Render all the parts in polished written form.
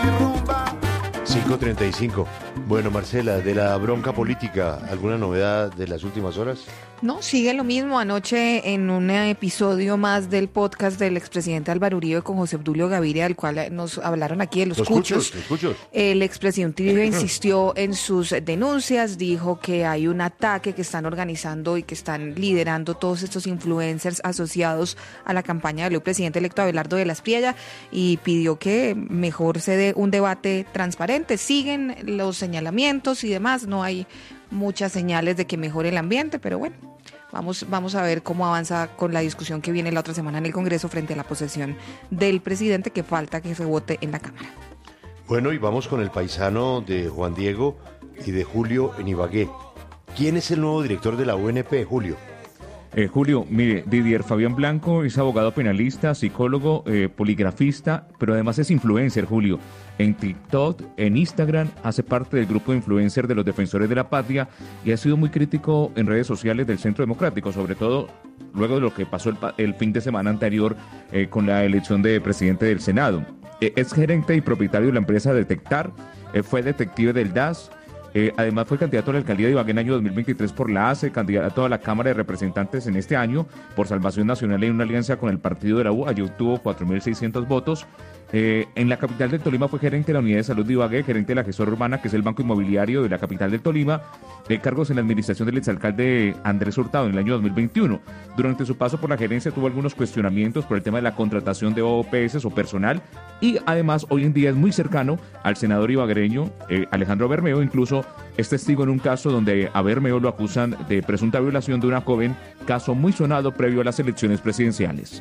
5:35. Bueno, Marcela, de la bronca política, ¿alguna novedad de las últimas horas? No, sigue lo mismo. Anoche, en un episodio más del podcast del expresidente Álvaro Uribe con José Obdulio Gaviria, al cual nos hablaron aquí de los cuchos, el expresidente Uribe insistió en sus denuncias, dijo que hay un ataque que están organizando y que están liderando todos estos influencers asociados a la campaña del presidente electo Abelardo de la Espriella, y pidió que mejor se dé un debate transparente. Siguen los señalamientos y demás, no hay muchas señales de que mejore el ambiente, pero bueno, vamos a ver cómo avanza con la discusión que viene la otra semana en el Congreso frente a la posesión del presidente, que falta que se vote en la Cámara. Bueno, y vamos con el paisano de Juan Diego y de Julio en Ibagué. ¿Quién es el nuevo director de la UNP, Julio? Julio, mire, Didier Fabián Blanco es abogado penalista, psicólogo, poligrafista, pero además es influencer, Julio. En TikTok, en Instagram, hace parte del grupo de influencers de los defensores de la patria y ha sido muy crítico en redes sociales del Centro Democrático, sobre todo luego de lo que pasó el fin de semana anterior con la elección de presidente del Senado. Es gerente y propietario de la empresa Detectar, fue detective del DAS. Además fue candidato a la alcaldía de Ibagué en el año 2023 por la ACE, candidato a la Cámara de Representantes en este año por Salvación Nacional en una alianza con el partido de la U. Allí obtuvo 4.600 votos. En la capital del Tolima fue gerente de la Unidad de Salud de Ibagué, gerente de la gestora urbana, que es el Banco Inmobiliario de la capital del Tolima, cargos en la administración del exalcalde Andrés Hurtado en el año 2021. Durante su paso por la gerencia tuvo algunos cuestionamientos por el tema de la contratación de OPS o personal, y además hoy en día es muy cercano al senador ibaguereño Alejandro Bermeo. Incluso es testigo en un caso donde a Bermeo lo acusan de presunta violación de una joven, caso muy sonado previo a las elecciones presidenciales.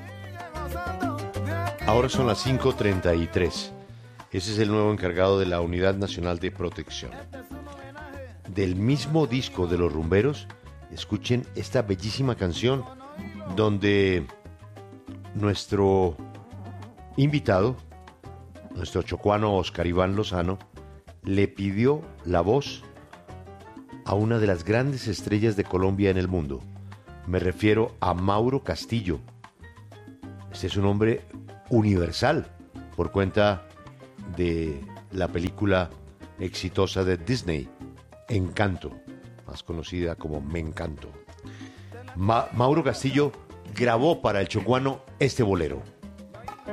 Ahora son las 5:33. Ese es el nuevo encargado de la Unidad Nacional de Protección. Del mismo disco de Los Rumberos, escuchen esta bellísima canción donde nuestro invitado, nuestro chocuano Oscar Iván Lozano, le pidió la voz a una de las grandes estrellas de Colombia en el mundo. Me refiero a Mauro Castillo. Este es un hombre universal por cuenta de la película exitosa de Disney, Encanto, más conocida como Me Encanto. Mauro Castillo grabó para el chocuano este bolero.